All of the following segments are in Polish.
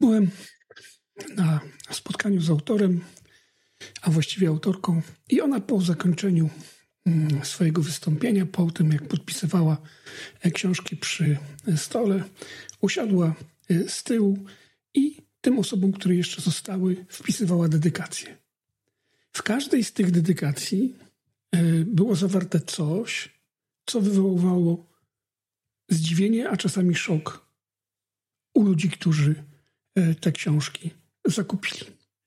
Byłem na spotkaniu z autorem, a właściwie autorką, i ona po zakończeniu swojego wystąpienia, po tym jak podpisywała książki przy stole, usiadła z tyłu i tym osobom, które jeszcze zostały, wpisywała dedykację. W każdej z tych dedykacji było zawarte coś, co wywoływało zdziwienie, a czasami szok u ludzi, którzy te książki zakupili.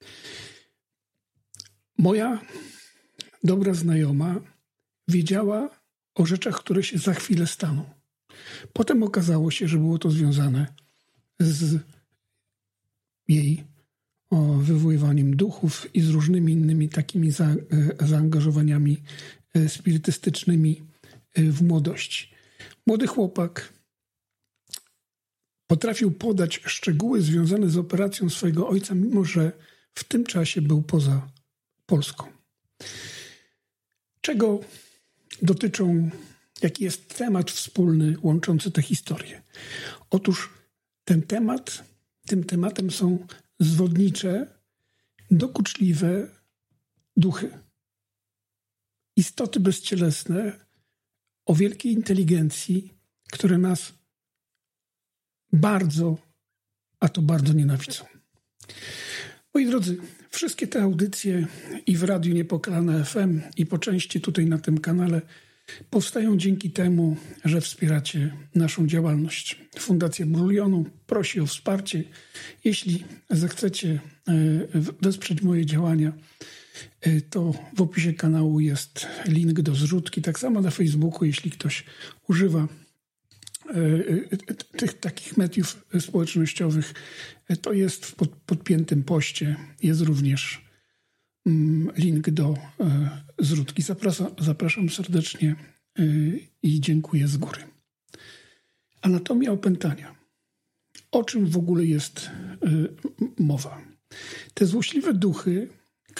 Moja dobra znajoma wiedziała o rzeczach, które się za chwilę staną. Potem okazało się, że było to związane z jej wywoływaniem duchów i z różnymi innymi takimi zaangażowaniami spirytystycznymi w młodości. Młody chłopak potrafił podać szczegóły związane z operacją swojego ojca, mimo że w tym czasie był poza Polską. Czego dotyczą, jaki jest temat wspólny łączący te historie? Otóż tym tematem są zwodnicze, dokuczliwe duchy. Istoty bezcielesne o wielkiej inteligencji, które nas bardzo, a to bardzo nienawidzą. Moi drodzy, wszystkie te audycje i w Radiu Niepokalane FM i po części tutaj na tym kanale powstają dzięki temu, że wspieracie naszą działalność. Fundacja Brulionu prosi o wsparcie. Jeśli zechcecie wesprzeć moje działania, to w opisie kanału jest link do zrzutki. Tak samo na Facebooku, jeśli ktoś używa tych takich mediów społecznościowych, to jest w podpiętym poście. Jest również link do zrzutki. Zapraszam serdecznie i dziękuję z góry. Anatomia opętania. O czym w ogóle jest mowa? Te złośliwe duchy,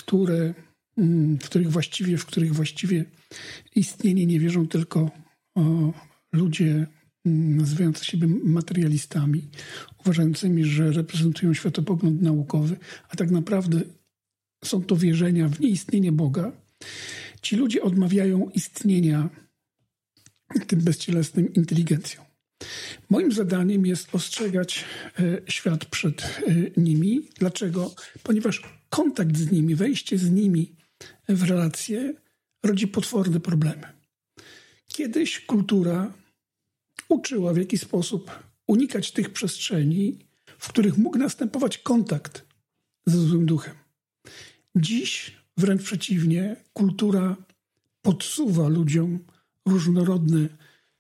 w których właściwie istnienie nie wierzą tylko ludzie nazywający siebie materialistami, uważającymi, że reprezentują światopogląd naukowy, a tak naprawdę są to wierzenia w nieistnienie Boga. Ci ludzie odmawiają istnienia tym bezcielesnym inteligencjom. Moim zadaniem jest ostrzegać świat przed nimi. Dlaczego? Ponieważ kontakt z nimi, wejście z nimi w relacje rodzi potworne problemy. Kiedyś kultura uczyła, w jaki sposób unikać tych przestrzeni, w których mógł następować kontakt ze złym duchem. Dziś, wręcz przeciwnie, kultura podsuwa ludziom różnorodne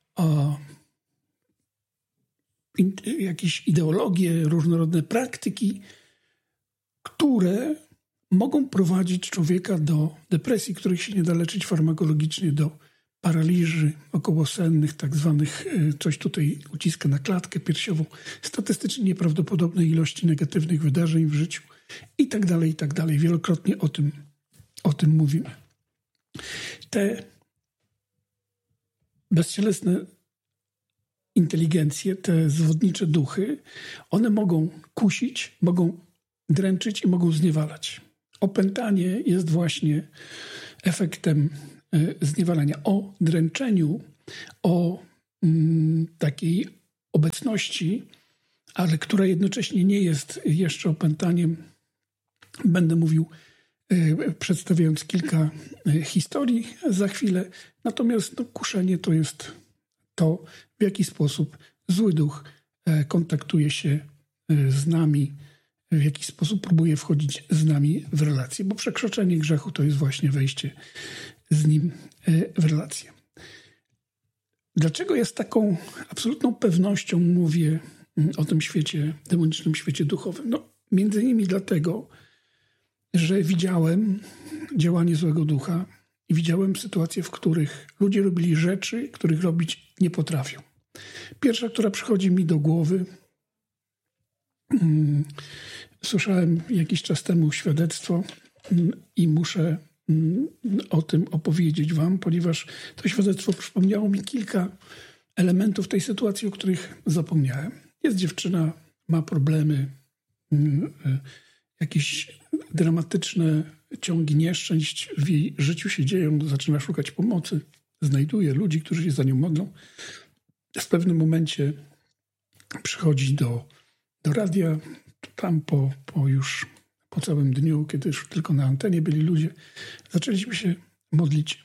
jakieś ideologie, różnorodne praktyki, które mogą prowadzić człowieka do depresji, których się nie da leczyć farmakologicznie, do paraliży okołosennych, tak zwanych, coś tutaj uciska na klatkę piersiową, statystycznie nieprawdopodobnej ilości negatywnych wydarzeń w życiu i tak dalej, i tak dalej. Wielokrotnie o tym mówimy. Te bezcielesne inteligencje, te zwodnicze duchy, one mogą kusić, mogą dręczyć i mogą zniewalać. Opętanie jest właśnie efektem zniewalania. O dręczeniu, o takiej obecności, ale która jednocześnie nie jest jeszcze opętaniem, będę mówił, przedstawiając kilka historii za chwilę. Natomiast kuszenie to jest to, w jaki sposób zły duch kontaktuje się z nami, w jaki sposób próbuje wchodzić z nami w relacje, bo przekroczenie grzechu to jest właśnie wejście z nim w relacje. Dlaczego ja z taką absolutną pewnością mówię o tym świecie, demonicznym świecie duchowym? No, między innymi dlatego, że widziałem działanie złego ducha i widziałem sytuacje, w których ludzie robili rzeczy, których robić nie potrafią. Pierwsza, która przychodzi mi do głowy, słyszałem jakiś czas temu świadectwo i muszę o tym opowiedzieć wam, ponieważ to świadectwo przypomniało mi kilka elementów tej sytuacji, o których zapomniałem. Jest dziewczyna, ma problemy, jakieś dramatyczne ciągi nieszczęść w jej życiu się dzieją, zaczyna szukać pomocy, znajduje ludzi, którzy się za nią modlą. W pewnym momencie przychodzi do radia, tam po całym dniu, kiedy już tylko na antenie byli ludzie, zaczęliśmy się modlić.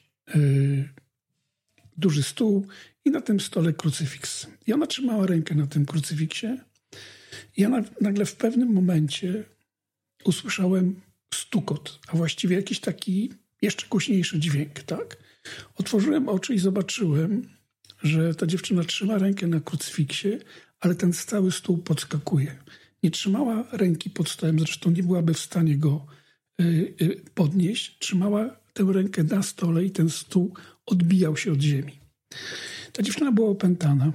Duży stół i na tym stole krucyfiks. I ona trzymała rękę na tym krucyfiksie. I ja nagle w pewnym momencie usłyszałem stukot, a właściwie jakiś taki jeszcze głośniejszy dźwięk, tak? Otworzyłem oczy i zobaczyłem, że ta dziewczyna trzyma rękę na krucyfiksie, ale ten cały stół podskakuje. Nie trzymała ręki pod stołem, zresztą nie byłaby w stanie go podnieść. Trzymała tę rękę na stole i ten stół odbijał się od ziemi. Ta dziewczyna była opętana.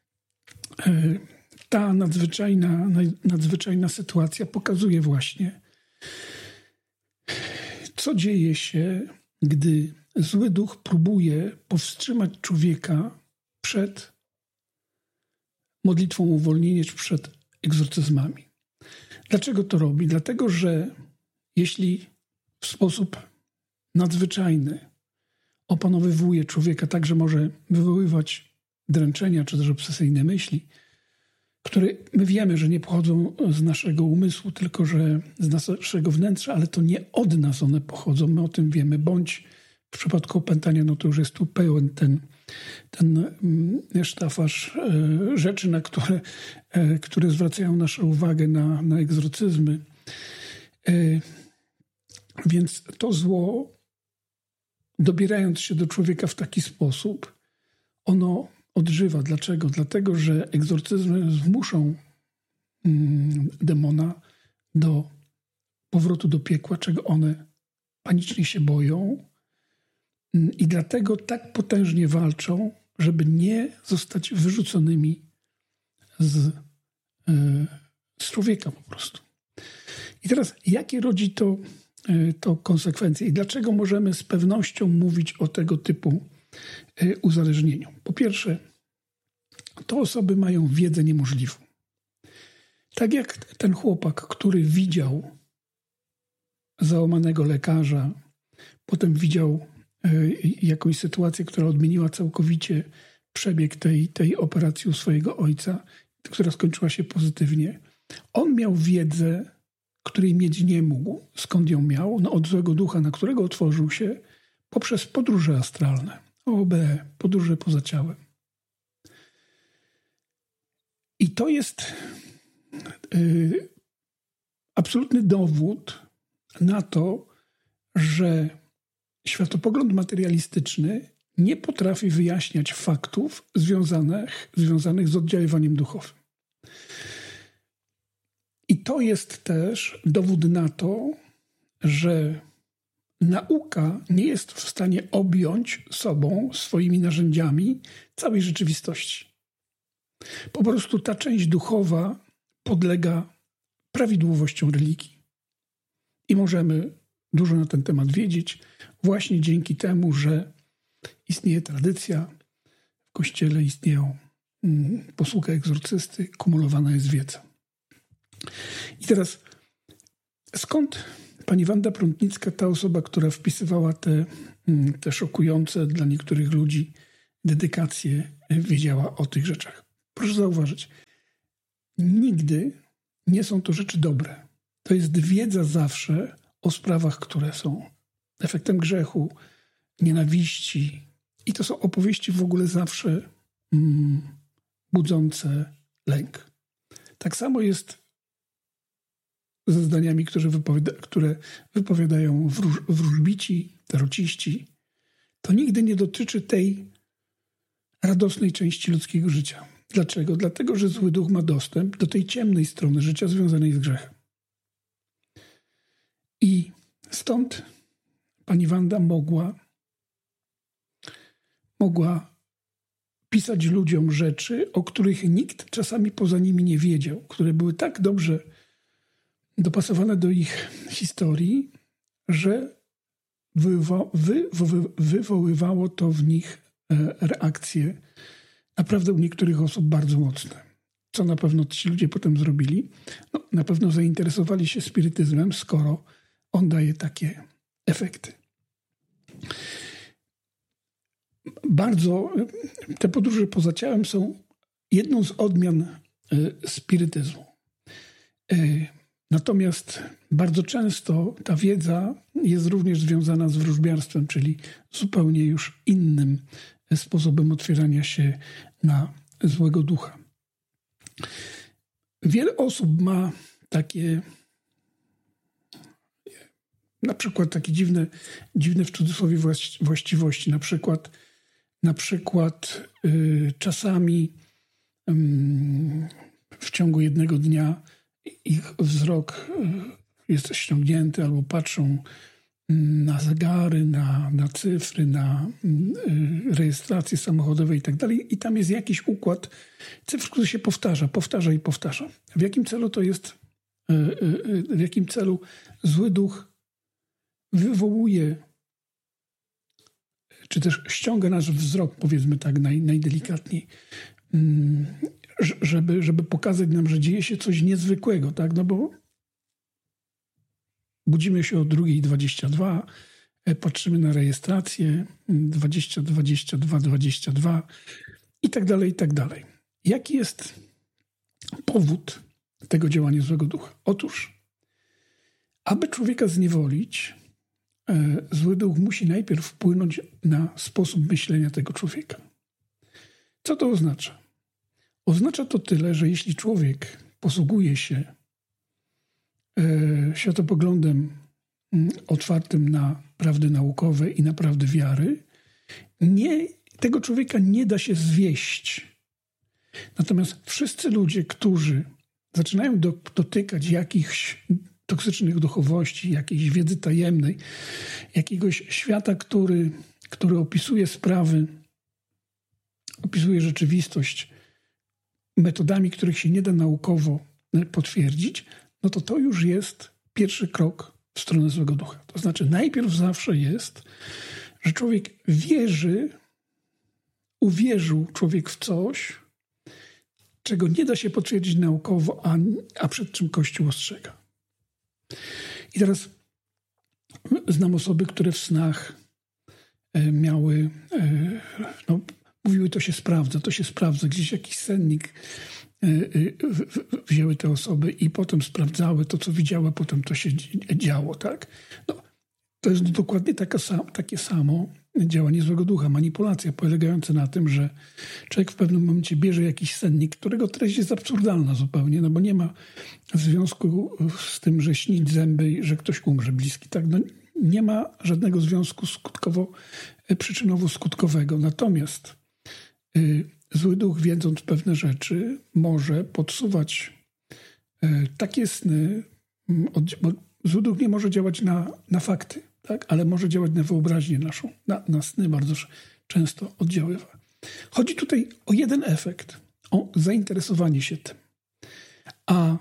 Ta nadzwyczajna sytuacja pokazuje właśnie, co dzieje się, gdy zły duch próbuje powstrzymać człowieka przed modlitwą o uwolnienie czy przed egzorcyzmami. Dlaczego to robi? Dlatego, że jeśli w sposób nadzwyczajny opanowywuje człowieka tak, że może wywoływać dręczenia czy też obsesyjne myśli, które my wiemy, że nie pochodzą z naszego umysłu, tylko że z naszego wnętrza, ale to nie od nas one pochodzą, my o tym wiemy, bądź w przypadku opętania, no to już jest tu pełen ten sztafaż rzeczy, na które zwracają naszą uwagę na egzorcyzmy. Więc to zło, dobierając się do człowieka w taki sposób, ono odżywa. Dlaczego? Dlatego, że egzorcyzmy zmuszą demona do powrotu do piekła, czego one panicznie się boją i dlatego tak potężnie walczą, żeby nie zostać wyrzuconymi z człowieka po prostu. I teraz, jakie rodzi to konsekwencje i dlaczego możemy z pewnością mówić o tego typu uzależnieniu? Po pierwsze, to osoby mają wiedzę niemożliwą. Tak jak ten chłopak, który widział załamanego lekarza, potem widział jakąś sytuację, która odmieniła całkowicie przebieg tej operacji u swojego ojca, która skończyła się pozytywnie. On miał wiedzę, której mieć nie mógł. Skąd ją miał? No od złego ducha, na którego otworzył się poprzez podróże astralne. OB, podróże poza ciałem. I to jest absolutny dowód na to, że światopogląd materialistyczny nie potrafi wyjaśniać faktów związanych z oddziaływaniem duchowym. I to jest też dowód na to, że nauka nie jest w stanie objąć sobą, swoimi narzędziami całej rzeczywistości. Po prostu ta część duchowa podlega prawidłowościom religii. I możemy dużo na ten temat wiedzieć właśnie dzięki temu, że istnieje tradycja, w Kościele istnieją posługa egzorcysty, kumulowana jest wiedza. I teraz skąd pani Wanda Prątnicka, ta osoba, która wpisywała te szokujące dla niektórych ludzi dedykacje, wiedziała o tych rzeczach? Proszę zauważyć, nigdy nie są to rzeczy dobre. To jest wiedza zawsze o sprawach, które są efektem grzechu, nienawiści. I to są opowieści w ogóle zawsze budzące lęk. Tak samo jest ze zdaniami, które wypowiadają wróżbici, tarociści. To nigdy nie dotyczy tej radosnej części ludzkiego życia. Dlaczego? Dlatego, że zły duch ma dostęp do tej ciemnej strony życia związanej z grzechem. I stąd pani Wanda mogła pisać ludziom rzeczy, o których nikt czasami poza nimi nie wiedział, które były tak dobrze dopasowane do ich historii, że wywoływało to w nich reakcje naprawdę u niektórych osób bardzo mocne. co na pewno ci ludzie potem zrobili? No, na pewno zainteresowali się spirytyzmem, skoro on daje takie efekty. Bardzo te podróże poza ciałem są jedną z odmian spirytyzmu. Natomiast bardzo często ta wiedza jest również związana z wróżbiarstwem, czyli zupełnie już innym sposobem otwierania się na złego ducha. Wiele osób ma takie, na przykład takie dziwne w cudzysłowie właściwości. Na przykład czasami w ciągu jednego dnia ich wzrok jest ściągnięty albo patrzą na zegary, na cyfry, na rejestracje samochodowe i tak dalej. I tam jest jakiś układ cyfr, który się powtarza. W jakim celu to jest, w jakim celu zły duch wywołuje, czy też ściąga nasz wzrok, powiedzmy tak najdelikatniej, żeby pokazać nam, że dzieje się coś niezwykłego, tak? No bo budzimy się o 2:22, patrzymy na rejestrację 22 i tak dalej. Jaki jest powód tego działania złego ducha? Otóż, aby człowieka zniewolić, zły duch musi najpierw wpłynąć na sposób myślenia tego człowieka. Co to oznacza? Oznacza to tyle, że jeśli człowiek posługuje się światopoglądem otwartym na prawdy naukowe i na prawdy wiary, tego człowieka nie da się zwieść. Natomiast wszyscy ludzie, którzy zaczynają dotykać jakichś toksycznych duchowości, jakiejś wiedzy tajemnej, jakiegoś świata, który opisuje sprawy, opisuje rzeczywistość metodami, których się nie da naukowo potwierdzić, no to już jest pierwszy krok w stronę złego ducha. To znaczy najpierw zawsze jest, że człowiek uwierzył człowiek w coś, czego nie da się potwierdzić naukowo, a przed czym Kościół ostrzega. I teraz znam osoby, które w snach miały, mówiły, to się sprawdza. Gdzieś jakiś sennik wzięły te osoby i potem sprawdzały to, co widziały, potem to się działo, tak? No, to jest dokładnie takie samo działanie złego ducha, manipulacja polegająca na tym, że człowiek w pewnym momencie bierze jakiś sennik, którego treść jest absurdalna zupełnie, no bo nie ma związku z tym, że śnić zęby i że ktoś umrze bliski, tak? No, nie ma żadnego związku przyczynowo-skutkowego. Natomiast zły duch, wiedząc pewne rzeczy, może podsuwać takie sny, bo zły duch nie może działać na fakty, tak? Ale może działać na wyobraźnię naszą, na sny bardzo często oddziaływa. Chodzi tutaj o jeden efekt, o zainteresowanie się tym. A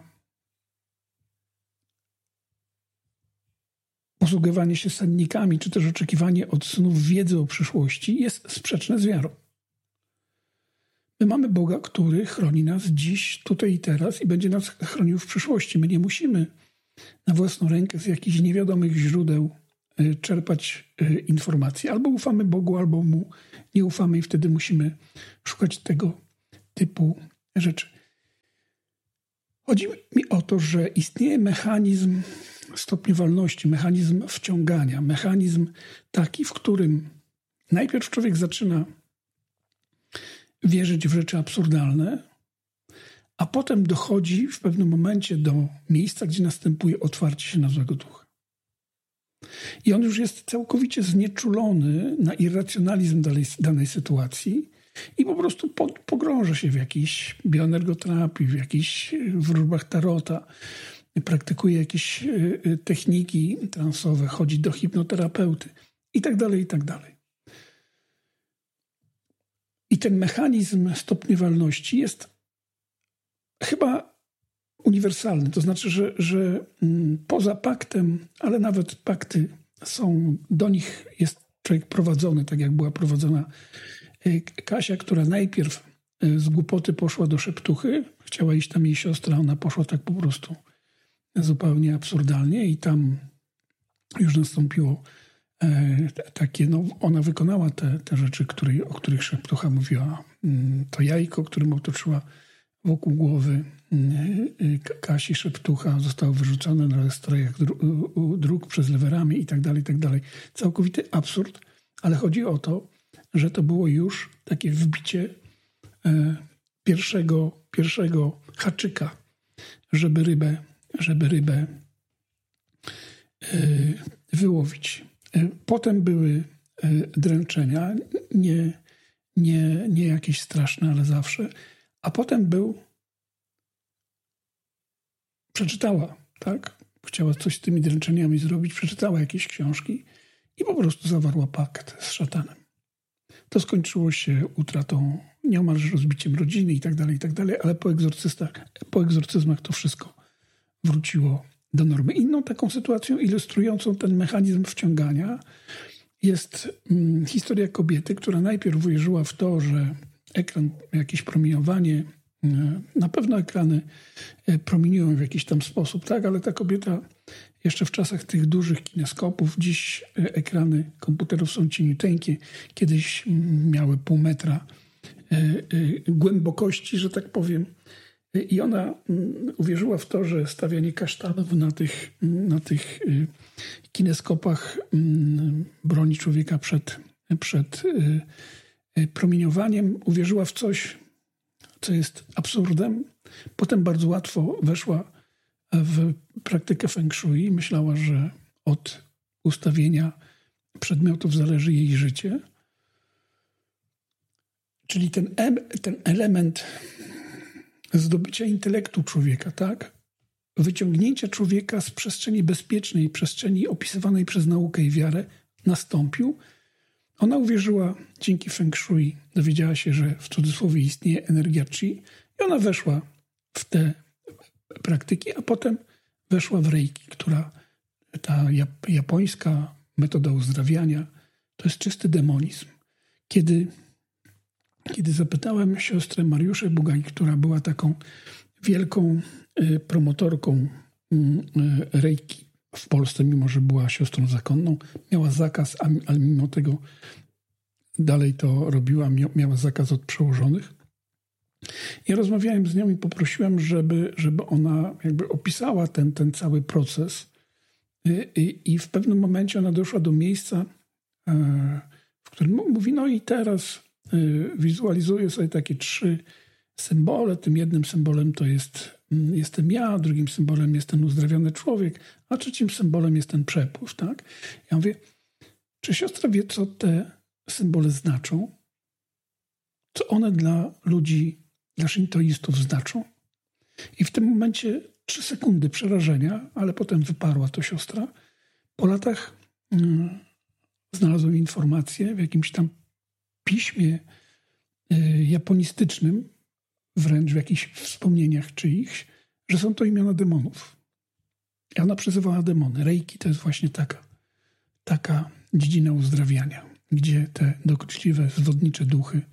posługiwanie się sennikami, czy też oczekiwanie od snów wiedzy o przyszłości jest sprzeczne z wiarą. My mamy Boga, który chroni nas dziś, tutaj i teraz i będzie nas chronił w przyszłości. My nie musimy na własną rękę z jakichś niewiadomych źródeł czerpać informacji. Albo ufamy Bogu, albo Mu nie ufamy i wtedy musimy szukać tego typu rzeczy. Chodzi mi o to, że istnieje mechanizm stopniowalności, mechanizm wciągania, mechanizm taki, w którym najpierw człowiek zaczyna wierzyć w rzeczy absurdalne, a potem dochodzi w pewnym momencie do miejsca, gdzie następuje otwarcie się na złego ducha. I on już jest całkowicie znieczulony na irracjonalizm danej sytuacji i po prostu pogrąża się w jakiejś bioenergoterapii, w jakichś wróżbach tarota, praktykuje jakieś techniki transowe, chodzi do hipnoterapeuty i tak dalej, i tak dalej. I ten mechanizm stopniowalności jest chyba uniwersalny. To znaczy, że poza paktem, ale nawet pakty są, do nich jest człowiek prowadzony, tak jak była prowadzona Kasia, która najpierw z głupoty poszła do szeptuchy. Chciała iść tam jej siostra, ona poszła tak po prostu zupełnie absurdalnie i tam już nastąpiło takie, ona wykonała te rzeczy, o których szeptucha mówiła. To jajko, którym otoczyła wokół głowy Kasi Szeptucha, zostało wyrzucone na strojach dróg przez lewe i tak dalej. Całkowity absurd, ale chodzi o to, że to było już takie wbicie pierwszego haczyka, żeby rybę wyłowić. Potem były dręczenia, nie jakieś straszne, ale zawsze. A potem przeczytała, tak? Chciała coś z tymi dręczeniami zrobić, przeczytała jakieś książki i po prostu zawarła pakt z szatanem. To się utratą, nieomalże rozbiciem rodziny i tak dalej, ale po egzorcyzmach to wszystko wróciło do normy. Inną taką sytuacją ilustrującą ten mechanizm wciągania jest historia kobiety, która najpierw uwierzyła w to, że ekran, jakieś promieniowanie, na pewno ekrany promieniują w jakiś tam sposób, tak, ale ta kobieta jeszcze w czasach tych dużych kineskopów, dziś ekrany komputerów są cieniuteńkie, kiedyś miały pół metra głębokości, że tak powiem. I ona uwierzyła w to, że stawianie kasztanów na tych kineskopach broni człowieka przed promieniowaniem. Uwierzyła w coś, co jest absurdem. Potem bardzo łatwo weszła w praktykę feng shui. Myślała, że od ustawienia przedmiotów zależy jej życie. Czyli ten element zdobycia intelektu człowieka, tak? Wyciągnięcia człowieka z przestrzeni bezpiecznej, przestrzeni opisywanej przez naukę i wiarę nastąpił. Ona uwierzyła dzięki feng shui, dowiedziała się, że w cudzysłowie istnieje energia chi i ona weszła w te praktyki, a potem weszła w reiki, ta japońska metoda uzdrawiania, to jest czysty demonizm. Kiedy zapytałem siostrę Mariuszę Bugaj, która była taką wielką promotorką reiki w Polsce, mimo że była siostrą zakonną, miała zakaz, ale mimo tego dalej to robiła, miała zakaz od przełożonych. Ja rozmawiałem z nią i poprosiłem, żeby ona jakby opisała ten cały proces i w pewnym momencie ona doszła do miejsca, w którym mówi, no i teraz wizualizuję sobie takie 3 symbole. Tym jednym symbolem to jestem ja, drugim symbolem jest ten uzdrawiony człowiek, a trzecim symbolem jest ten przepływ, tak? Ja mówię, czy siostra wie, co te symbole znaczą? Co one dla ludzi, dla szintoistów znaczą? I w tym momencie 3 sekundy przerażenia, ale potem wyparła to siostra. Po latach znalazłem informację w jakimś tam piśmie japonistycznym, wręcz w jakichś wspomnieniach czyichś, że są to imiona demonów. I ona przyzywała demony. Reiki to jest właśnie taka dziedzina uzdrawiania, gdzie te dokuczliwe, zwodnicze duchy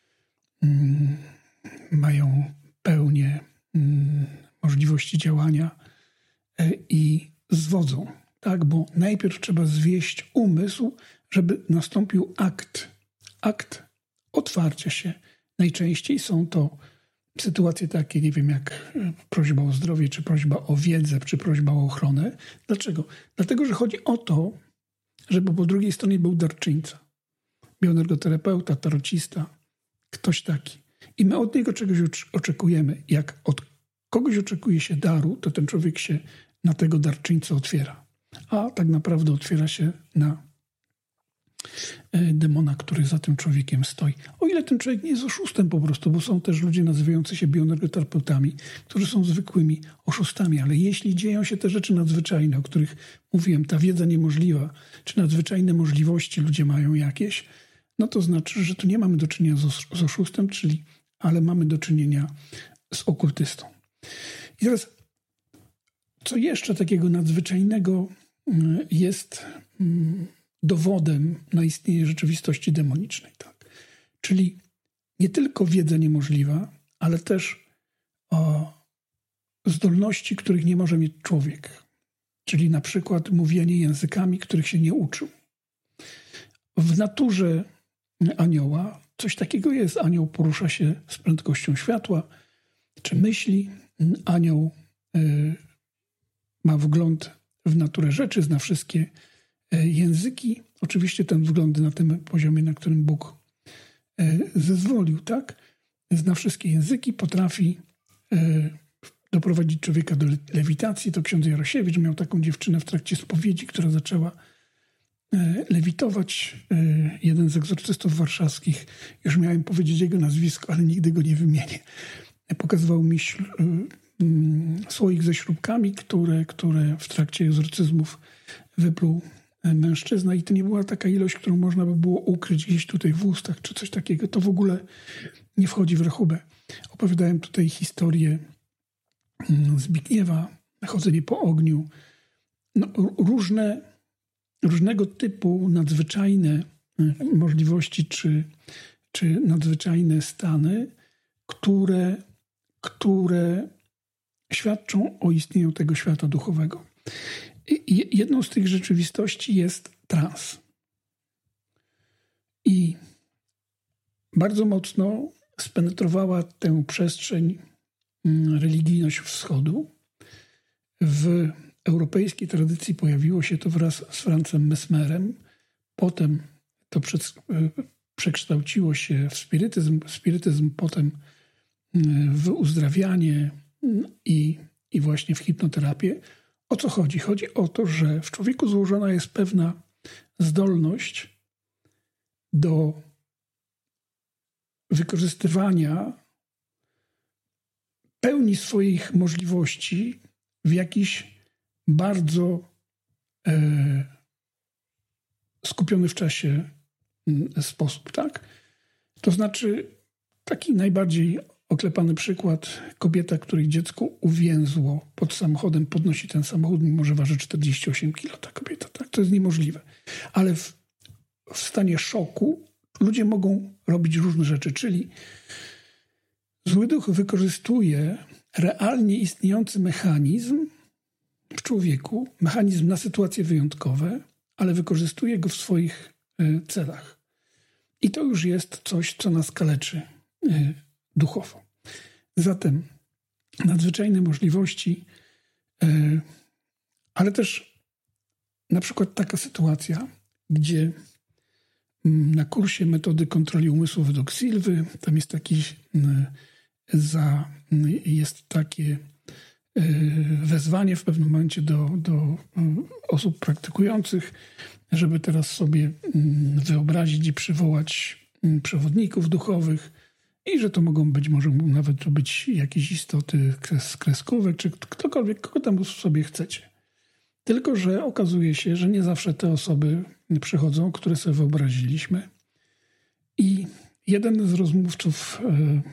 mają pełnię możliwości działania i zwodzą. Tak, bo najpierw trzeba zwieść umysł, żeby nastąpił akt otwarcia się. Najczęściej są to sytuacje takie, nie wiem, jak prośba o zdrowie, czy prośba o wiedzę, czy prośba o ochronę. Dlaczego? Dlatego, że chodzi o to, żeby po drugiej stronie był darczyńca, bioenergoterapeuta, tarocista, ktoś taki. I my od niego czegoś oczekujemy. Jak od kogoś oczekuje się daru, to ten człowiek się na tego darczyńcę otwiera. A tak naprawdę otwiera się na demona, który za tym człowiekiem stoi. O ile ten człowiek nie jest oszustem po prostu, bo są też ludzie nazywający się bioenergoterapeutami, którzy są zwykłymi oszustami, ale jeśli dzieją się te rzeczy nadzwyczajne, o których mówiłem, ta wiedza niemożliwa, czy nadzwyczajne możliwości ludzie mają jakieś, no to znaczy, że tu nie mamy do czynienia z oszustem, ale mamy do czynienia z okultystą. I teraz, co jeszcze takiego nadzwyczajnego jest dowodem na istnienie rzeczywistości demonicznej, tak? Czyli nie tylko wiedza niemożliwa, ale też o zdolności, których nie może mieć człowiek. Czyli na przykład mówienie językami, których się nie uczył. W naturze anioła coś takiego jest. Anioł porusza się z prędkością światła, czy myśli. Anioł ma wgląd w naturę rzeczy, zna wszystkie języki. Oczywiście ten wgląd na tym poziomie, na którym Bóg zezwolił, tak? Zna wszystkie języki, potrafi doprowadzić człowieka do lewitacji. To ksiądz Jarosiewicz miał taką dziewczynę w trakcie spowiedzi, która zaczęła lewitować. Jeden z egzorcystów warszawskich, już miałem powiedzieć jego nazwisko, ale nigdy go nie wymienię, pokazywał mi słoik ze śrubkami, które w trakcie egzorcyzmów wypluł mężczyzna i to nie była taka ilość, którą można by było ukryć gdzieś tutaj w ustach, czy coś takiego. To w ogóle nie wchodzi w rachubę. Opowiadałem tutaj historię Zbigniewa, chodzenie po ogniu. No, różnego typu nadzwyczajne możliwości, czy nadzwyczajne stany, które świadczą o istnieniu tego świata duchowego. I jedną z tych rzeczywistości jest trans. I bardzo mocno spenetrowała tę przestrzeń religijność wschodu. W europejskiej tradycji pojawiło się to wraz z Francem Mesmerem. Potem to przekształciło się w spirytyzm potem w uzdrawianie i właśnie w hipnoterapię. O co chodzi? Chodzi o to, że w człowieku złożona jest pewna zdolność do wykorzystywania pełni swoich możliwości w jakiś bardzo skupiony w czasie sposób, tak? To znaczy taki najbardziej oklepany przykład, kobieta, której dziecko uwięzło pod samochodem, podnosi ten samochód, mimo że waży 48 kg ta kobieta, tak? To jest niemożliwe. Ale w stanie szoku ludzie mogą robić różne rzeczy, czyli zły duch wykorzystuje realnie istniejący mechanizm w człowieku, mechanizm na sytuacje wyjątkowe, ale wykorzystuje go w swoich celach. I to już jest coś, co nas kaleczy duchowo. Zatem nadzwyczajne możliwości, ale też na przykład taka sytuacja, gdzie na kursie metody kontroli umysłu według Silwy, tam jest takie wezwanie w pewnym momencie do osób praktykujących, żeby teraz sobie wyobrazić i przywołać przewodników duchowych i że to mogą być, może nawet to być jakieś istoty z kreskówek, czy ktokolwiek, kogo tam sobie chcecie. Tylko że okazuje się, że nie zawsze te osoby przychodzą, które sobie wyobraziliśmy. I jeden z rozmówców,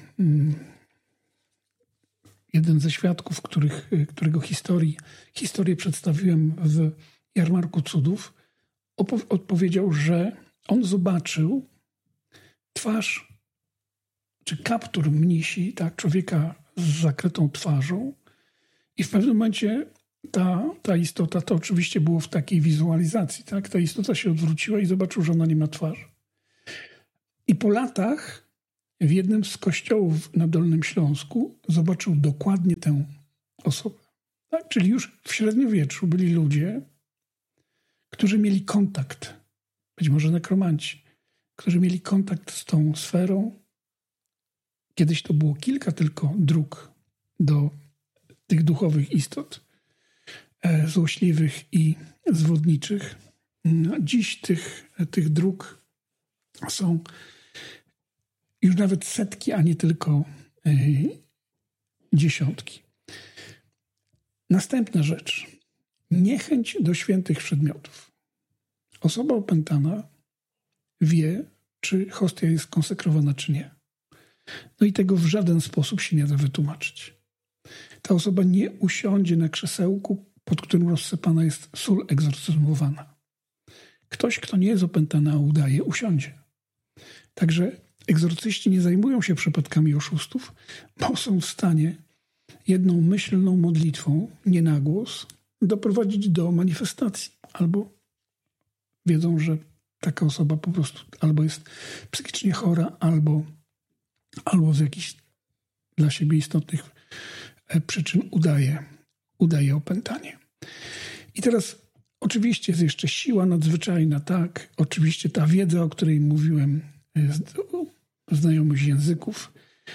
jeden ze świadków, którego historię przedstawiłem w Jarmarku Cudów, odpowiedział, że on zobaczył twarz, czy kaptur mnisi, tak, człowieka z zakrytą twarzą i w pewnym momencie ta istota, to oczywiście było w takiej wizualizacji, tak, ta istota się odwróciła i zobaczył, że ona nie ma twarzy. I po latach w jednym z kościołów na Dolnym Śląsku zobaczył dokładnie tę osobę. Tak? Czyli już w średniowieczu byli ludzie, którzy mieli kontakt, być może nekromanci, którzy mieli kontakt z tą sferą. Kiedyś to było kilka tylko dróg do tych duchowych istot, złośliwych i zwodniczych. Dziś tych dróg są już nawet setki, a nie tylko dziesiątki. Następna rzecz. Niechęć do świętych przedmiotów. Osoba opętana wie, czy hostia jest konsekrowana, czy nie. No i tego w żaden sposób się nie da wytłumaczyć. Ta osoba nie usiądzie na krzesełku, pod którym rozsypana jest sól egzorcyzmowana. Ktoś, kto nie jest opętany, a udaje, usiądzie. Także egzorcyści nie zajmują się przypadkami oszustów, bo są w stanie jedną myślną modlitwą, nie na głos, doprowadzić do manifestacji. Albo wiedzą, że taka osoba po prostu albo jest psychicznie chora, albo z jakichś dla siebie istotnych przyczyn udaje opętanie. I teraz oczywiście jest jeszcze siła nadzwyczajna, tak? Oczywiście ta wiedza, o której mówiłem, znajomość języków,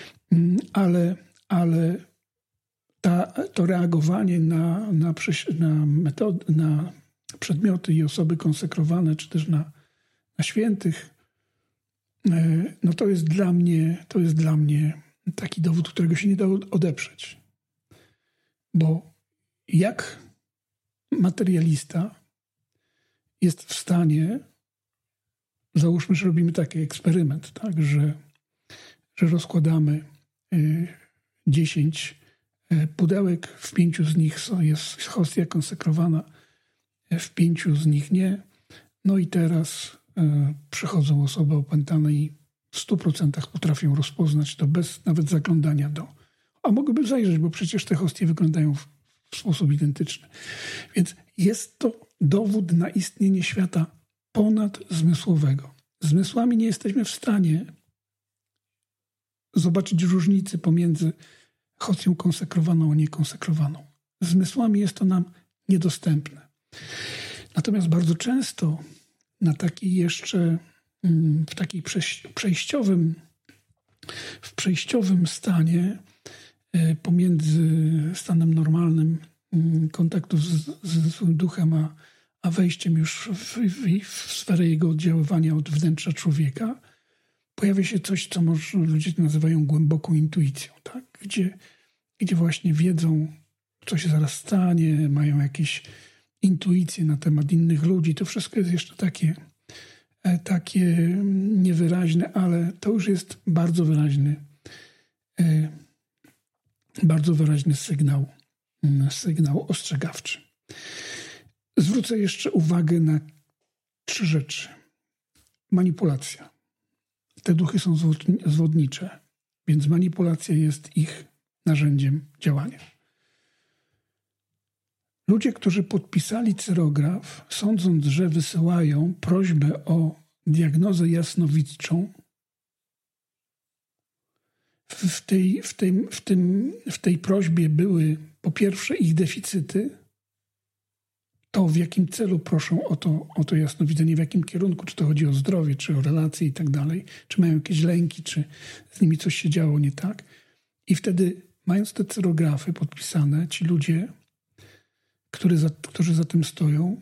ale to reagowanie na przedmioty i osoby konsekrowane, czy też na świętych, no to jest dla mnie taki dowód, którego się nie da odeprzeć. Bo jak materialista jest w stanie, załóżmy, że robimy taki eksperyment, tak, że rozkładamy 10 pudełek, w 5 z nich jest hostia konsekrowana, w 5 z nich nie. No i teraz przychodzą osoby opętane i w 100% potrafią rozpoznać to bez nawet zaglądania a mogłyby zajrzeć, bo przecież te hostie wyglądają w sposób identyczny. Więc jest to dowód na istnienie świata ponadzmysłowego. Zmysłami nie jesteśmy w stanie zobaczyć różnicy pomiędzy hostią konsekrowaną a niekonsekrowaną. Zmysłami jest to nam niedostępne. Natomiast bardzo często na takiej jeszcze w takiej przejściowym stanie pomiędzy stanem normalnym kontaktu z duchem, a wejściem już w sferę jego oddziaływania od wnętrza człowieka, pojawia się coś, co ludzie nazywają głęboką intuicją, tak? Gdzie właśnie wiedzą, co się zaraz stanie, mają jakieś intuicje na temat innych ludzi. To wszystko jest jeszcze takie niewyraźne, ale to już jest bardzo wyraźny sygnał ostrzegawczy. Zwrócę jeszcze uwagę na 3 rzeczy. Manipulacja. Te duchy są zwodnicze, więc manipulacja jest ich narzędziem działania. Ludzie, którzy podpisali cyrograf, sądząc, że wysyłają prośbę o diagnozę jasnowidzczą, w tej prośbie były po pierwsze ich deficyty, to w jakim celu proszą o to jasnowidzenie, w jakim kierunku, czy to chodzi o zdrowie, czy o relacje i tak dalej, czy mają jakieś lęki, czy z nimi coś się działo nie tak. I wtedy, mając te cyrografy podpisane, ci ludzie, którzy za tym stoją,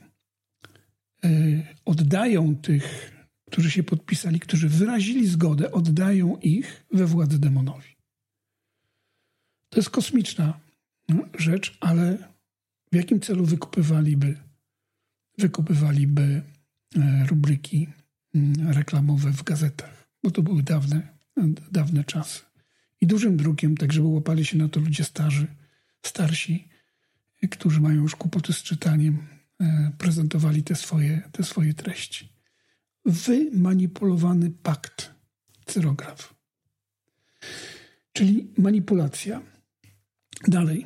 oddają tych, którzy się podpisali, którzy wyrazili zgodę, oddają ich we władzę demonowi. To jest kosmiczna rzecz, ale w jakim celu wykupywaliby rubryki reklamowe w gazetach? Bo to były dawne czasy. I dużym drukiem, tak żeby łapali się na to ludzie starsi, którzy mają już kłopoty z czytaniem, prezentowali te swoje treści. Wymanipulowany pakt, cyrograf. Czyli manipulacja. Dalej.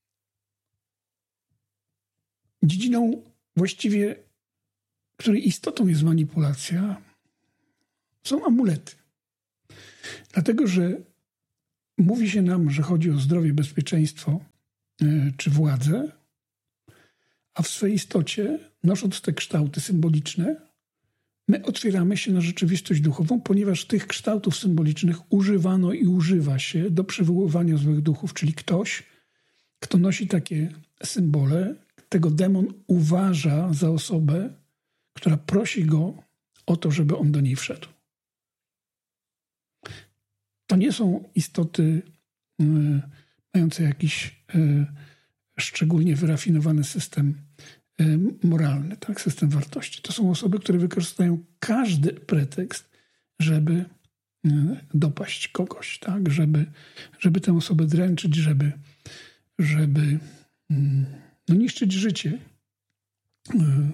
Dziedziną właściwie, której istotą jest manipulacja, są amulety. Dlatego, że mówi się nam, że chodzi o zdrowie, bezpieczeństwo czy władzę, a w swej istocie, nosząc te kształty symboliczne, my otwieramy się na rzeczywistość duchową, ponieważ tych kształtów symbolicznych używano i używa się do przywoływania złych duchów, czyli ktoś, kto nosi takie symbole, tego demon uważa za osobę, która prosi go o to, żeby on do niej wszedł. To nie są istoty mające jakiś szczególnie wyrafinowany system moralny, tak, system wartości. To są osoby, które wykorzystają każdy pretekst, żeby dopaść kogoś, tak, żeby tę osobę dręczyć, żeby niszczyć życie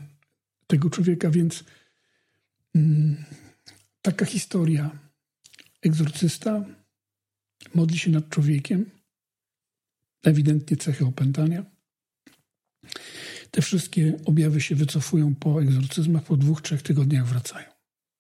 tego człowieka. Więc taka historia egzorcysta modli się nad człowiekiem, ewidentnie cechy opętania. Te wszystkie objawy się wycofują po egzorcyzmach, po 2-3 tygodniach wracają.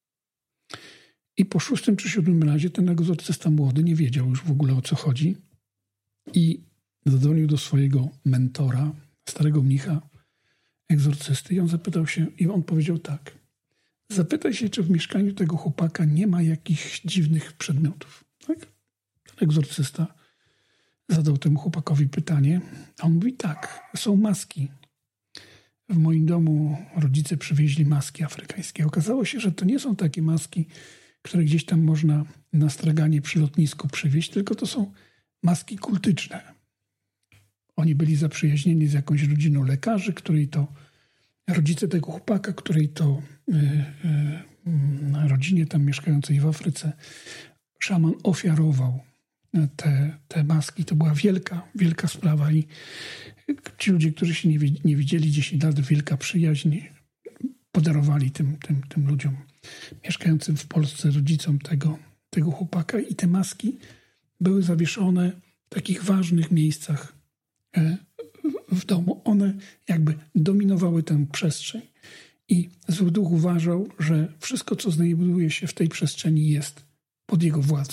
I po 6. czy 7. razie ten egzorcysta młody nie wiedział już w ogóle, o co chodzi i zadzwonił do swojego mentora, starego mnicha, egzorcysty, i on zapytał się, i on powiedział tak: zapytaj się, czy w mieszkaniu tego chłopaka nie ma jakichś dziwnych przedmiotów. Tak? Egzorcysta zadał temu chłopakowi pytanie, a on mówi: tak, są maski. W moim domu rodzice przywieźli maski afrykańskie. Okazało się, że to nie są takie maski, które gdzieś tam można na straganie przy lotnisku przywieźć, tylko to są maski kultyczne. Oni byli zaprzyjaźnieni z jakąś rodziną lekarzy, której to rodzice tego chłopaka, której to rodzinie tam mieszkającej w Afryce szaman ofiarował te maski. To była wielka sprawa i ci ludzie, którzy się nie widzieli 10 lat, wielka przyjaźń, podarowali tym ludziom mieszkającym w Polsce, rodzicom tego chłopaka, i te maski były zawieszone w takich ważnych miejscach w domu. One jakby dominowały tę przestrzeń i zły duch uważał, że wszystko, co znajduje się w tej przestrzeni, jest pod jego władzą.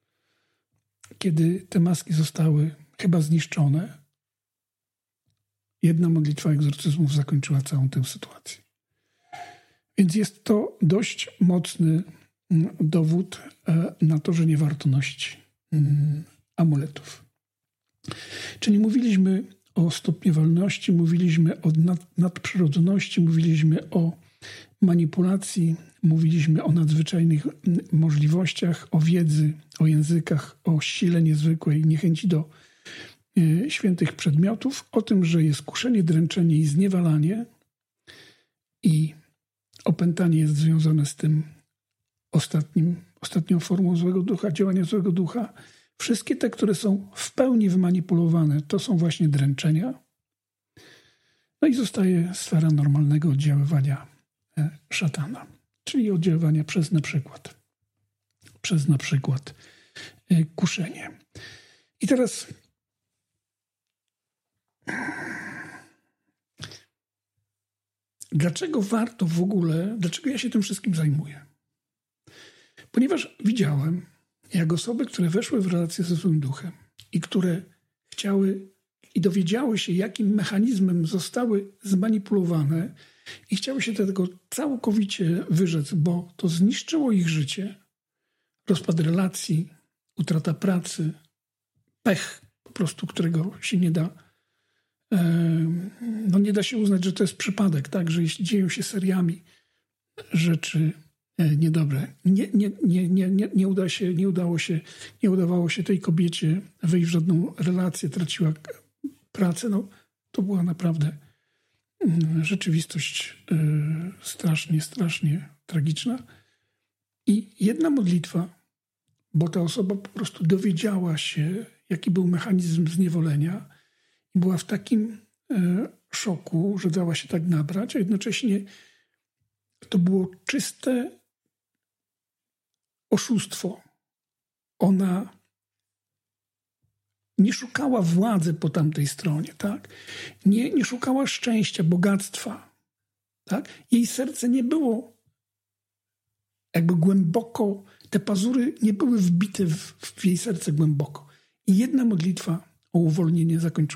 Kiedy te maski zostały chyba zniszczone, jedna modlitwa egzorcyzmów zakończyła całą tę sytuację. Więc jest to dość mocny dowód na to, że nie warto nosić amuletów. Czyli mówiliśmy o stopniowalności, mówiliśmy o nadprzyrodzoności, mówiliśmy o manipulacji, mówiliśmy o nadzwyczajnych możliwościach, o wiedzy, o językach, o sile niezwykłej, niechęci do świętych przedmiotów, o tym, że jest kuszenie, dręczenie i zniewalanie, i opętanie jest związane z tym ostatnią formą złego ducha, działania złego ducha. Wszystkie te, które są w pełni wymanipulowane, to są właśnie dręczenia. No i zostaje sfera normalnego oddziaływania szatana, czyli oddziaływania przez na przykład kuszenie. I teraz dlaczego ja się tym wszystkim zajmuję? Ponieważ widziałem, jak osoby, które weszły w relację ze złym duchem i które chciały i dowiedziały się, jakim mechanizmem zostały zmanipulowane i chciały się tego całkowicie wyrzec, bo to zniszczyło ich życie, rozpad relacji, utrata pracy, pech po prostu, którego się nie da, nie da się uznać, że to jest przypadek, tak, że jeśli dzieją się seriami rzeczy niedobre. Nie udawało się tej kobiecie wejść w żadną relację, traciła pracę. No, to była naprawdę rzeczywistość strasznie tragiczna. I jedna modlitwa, bo ta osoba po prostu dowiedziała się, jaki był mechanizm zniewolenia i była w takim szoku, że dała się tak nabrać, a jednocześnie to było czyste oszustwo. Ona nie szukała władzy po tamtej stronie, tak? Nie szukała szczęścia, bogactwa, tak? Jej serce nie było jakby głęboko, te pazury nie były wbite w jej serce głęboko. I jedna modlitwa o uwolnienie zakończyła